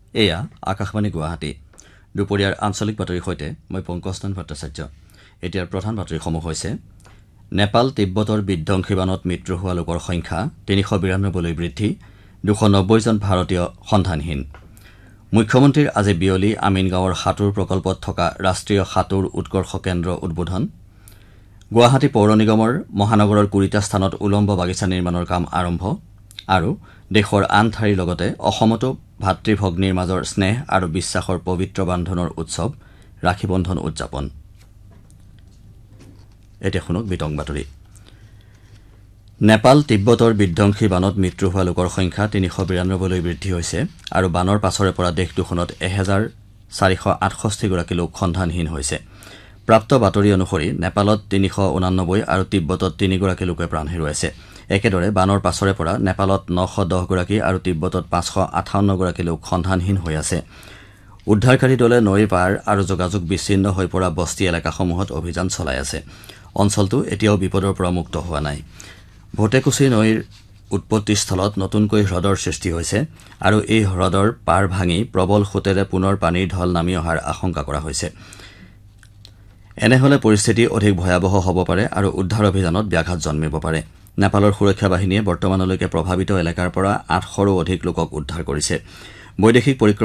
এয়া আকাশবাণী গুৱাহাটী দুপৰীয়াৰ আঞ্চলিক বাতৰিৰ সৈতে মই পংকজনন ভট্টাচাৰ্য এতিয়াৰ প্ৰধান বাতৰিসমূহ হৈছে নেপাল তিব্বতৰ বিধ্বংসী বানত মৃত্যু হোৱা লোকৰ সংখ্যা ৩৯২লৈ বৃদ্ধি ২৯০ জন ভাৰতীয় সন্ধানহীন মুখ্যমন্ত্ৰীৰ আজি বিয়লি আমিনগাঁৱৰ সাঁতোৰ প্ৰকল্পত থকা ৰাষ্ট্ৰীয় সাঁতোৰ উৎকৰ্ষ কেন্দ্ৰ উদ্বোধন গুৱাহাটী পৌৰ নিগমৰ মহানগৰৰ কুৰিটা স্থানত উলম্ব বাগিচা নিৰ্মাণৰ কাম আৰম্ভ আৰু দেশৰ আন ঠাইৰ লগতে অসমতো ভাতৃভগ্নীৰ মাজৰ স্নেহ আৰু বিশ্বাসৰ পবিত্ৰ বান্ধনৰ উৎসৱ ৰাখী বন্ধন উদযাপন এতিয়া শুনক বিতং বাতৰি নেপাল তিব্বতৰ বিধ্বংসী বানত মৃত্যু হোৱা লোকৰ সংখ্যা ৩৯২লৈ বৃদ্ধি হৈছে আৰু বানৰ পাছৰে পৰা দেশ দুখনত ১,৪৬৮ গৰাকী লোক সন্ধানহীন হৈছে প্ৰাপ্ত বাতৰি অনুসৰি নেপালত ৩৮৯ আৰু তিব্বতত ৩ গৰাকী লোকে প্ৰাণ হেৰুৱাইছে একেদৰে বানৰ পাছৰে পৰা নেপালত ৯১০ গৰাকী আৰু তিব্বতত ৫৫৮ গৰাকী লোক সন্ধানহীন হৈ আছে উদ্ধাৰকাৰী দলে নৈৰ পাৰ আৰু যোগাযোগ বিচ্ছিন্ন হৈ পৰা বস্তি এলেকাসমূহত অভিযান চলাই আছে অঞ্চলটো এতিয়াও বিপদৰ পৰা মুক্ত হোৱা নাই ভটেকুচি নৈৰ উৎপত্তিস্থলত নতুনকৈ হ্ৰদৰ সৃষ্টি হৈছে আৰু এই হ্ৰদৰ পাৰ ভাঙি প্ৰবল সোঁতেৰে পুনৰ পানীৰ ঢল নামি অহাৰ আশংকা কৰা হৈছে এনেহলে পৰিস্থিতি অধিক ভয়াৱহ হ'ব পাৰে আৰু উদ্ধাৰ অভিযানত ব্যাঘাত জন্মিব পাৰে নেপালৰ সুৰক্ষা বাহিনীয়ে বৰ্তমানলৈকে প্ৰভাৱিত এলেকাৰ পৰা ৮০০ৰো অধিক লোকক উদ্ধাৰ কৰিছে বৈদেশিক